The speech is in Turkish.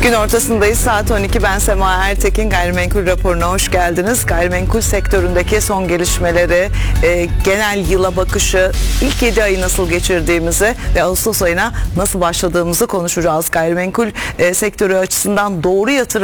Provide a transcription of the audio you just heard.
Gün ortasındayız, saat 12. Ben Sema Ertekin. Gayrimenkul raporuna hoş geldiniz. Gayrimenkul sektöründeki son gelişmeleri, genel yıla bakışı, ilk 7 ayı nasıl geçirdiğimizi ve Ağustos ayına nasıl başladığımızı konuşacağız. Gayrimenkul sektörü açısından doğru yatırım